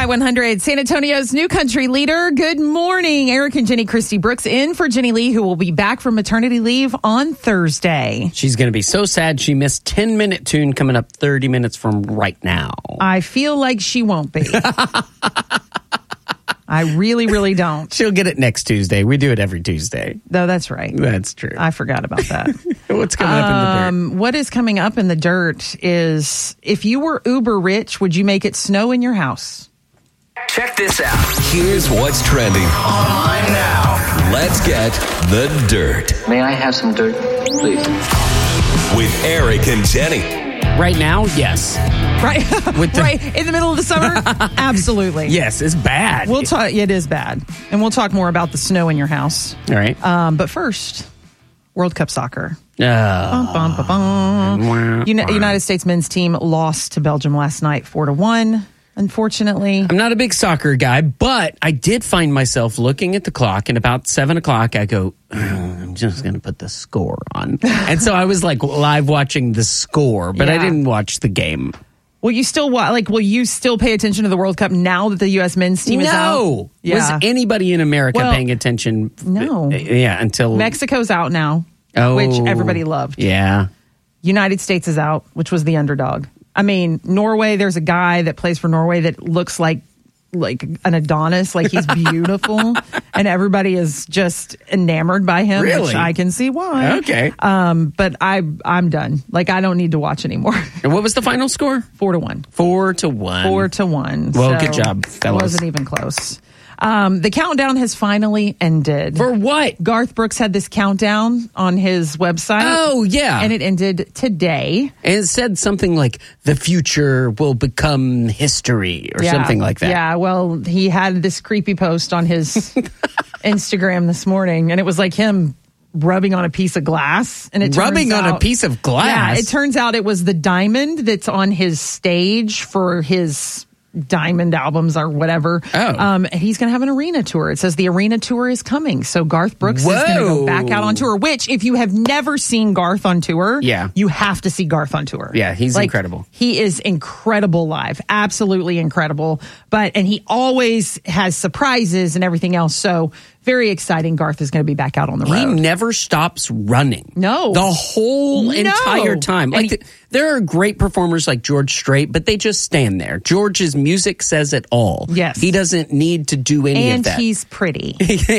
Y100, San Antonio's new country leader. Good morning. Eric and Jenny Christie Brooks in for Jenny Lee, who will be back from maternity leave on Thursday. She's going to be so sad she missed 10-minute tune coming up 30 minutes from right now. I feel like she won't be. I really, really don't. She'll get it next Tuesday. We do it every Tuesday. No, that's right. That's true. I forgot about that. What's coming up in the dirt? What is coming up in the dirt is, if you were uber rich, would you make it snow in your house? Check this out. Here's what's trending online now. Let's get the dirt. May I have some dirt, please? With Eric and Jenny. Right now, yes. Right, right in the middle of the summer? Absolutely. Yes, it's bad. We'll talk. It is bad. And we'll talk more about the snow in your house. All right. But first, World Cup soccer. United States men's team lost to Belgium last night 4-1. Unfortunately, I'm not a big soccer guy, but I did find myself looking at the clock, and about 7 o'clock, I go, I'm just going to put the score on. And so I was like live watching the score, but I didn't watch the game. Will you still will you still pay attention to the World Cup now that the U.S. men's team is out? No. Was anybody in America paying attention? No. Yeah, until Mexico's out now, which everybody loved. Yeah. United States is out, which was the underdog. I mean, Norway, there's a guy that plays for Norway that looks like an Adonis, like he's beautiful, and everybody is just enamored by him, which I can see why. Okay. But I'm done. Like, I don't need to watch anymore. And what was the final score? 4-1. 4-1. 4-1. Well, good job, fellas. It wasn't even close. The countdown has finally ended. For what? Garth Brooks had this countdown on his website. Oh, yeah. And it ended today. And it said something like, the future will become history, or something like that. Yeah, well, he had this creepy post on his Instagram this morning, and it was like him rubbing on a piece of glass. And it rubbing on a piece of glass? Yeah, it turns out it was the diamond that's on his stage for his Diamond albums or whatever. And he's going to have an arena tour. It says the arena tour is coming. So Garth Brooks is going to go back out on tour, which if you have never seen Garth on tour, you have to see Garth on tour. Yeah, he's incredible. He is incredible live. Absolutely incredible. And he always has surprises and everything else. So very exciting. Garth is going to be back out on the road. He never stops running. No. The whole entire time. Like there are great performers like George Strait, but they just stand there. George's music says it all. Yes. He doesn't need to do any of that. And he's pretty.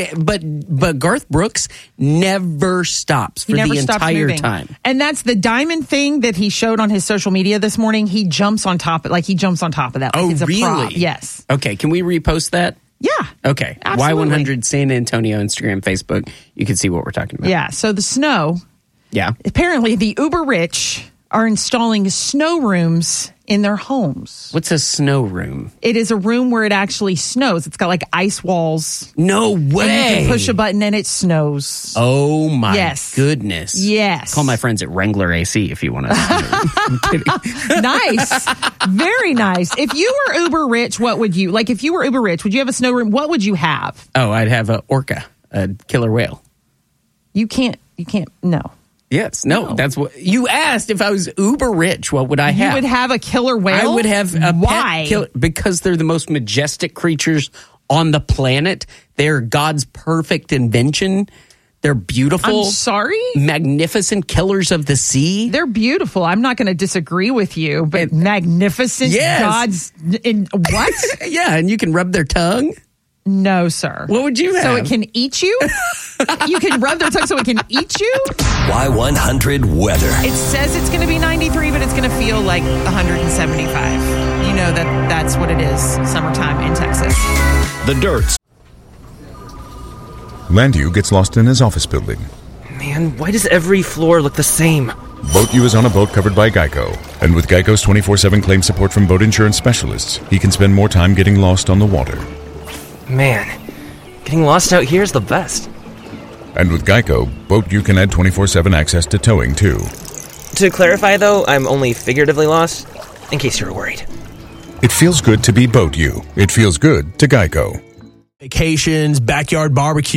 but Garth Brooks never stops for the entire time. And that's the diamond thing that he showed on his social media this morning. He jumps on top of that. Like it's a really? prop. Yes. Okay, can we repost that? Yeah. Okay. Absolutely. Y100 San Antonio, Instagram, Facebook. You can see what we're talking about. Yeah. So the snow. Yeah. Apparently, the uber rich are installing snow rooms in their homes. What's a snow room? It is a room where it actually snows. It's got like ice walls. No way. And you can push a button and it snows. Oh my goodness. Yes. Call my friends at Wrangler AC if you want to. I'm kidding. Nice. Very nice. If you were uber rich, what would you, like if you were uber rich, would you have a snow room? What would you have? Oh, I'd have a orca, a killer whale. You can't, no. Yes. No, that's what you asked. If I was uber rich, what would I have? You would have a killer whale? I would have a Why? pet killer, because they're the most majestic creatures on the planet. They're God's perfect invention. They're beautiful. I'm sorry? Magnificent killers of the sea. They're beautiful. I'm not going to disagree with you, but magnificent God's in what? Yeah, and you can rub their tongue. No, sir. What would you have? So it can eat you? You can rub their tongue so it can eat you? Y100 weather. It says it's going to be 93, but it's going to feel like 175. You know that's what it is, summertime in Texas. The dirt. Landu gets lost in his office building. Man, why does every floor look the same? Boat U is on a boat covered by Geico. And with Geico's 24/7 claim support from boat insurance specialists, he can spend more time getting lost on the water. Man, getting lost out here is the best. And with Geico, Boat U can add 24/7 access to towing, too. To clarify, though, I'm only figuratively lost, in case you were worried. It feels good to be Boat U. It feels good to Geico. Vacations, backyard barbecue.